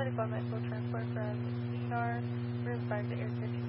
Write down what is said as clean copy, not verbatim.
medical transport from ER, room 5 to Air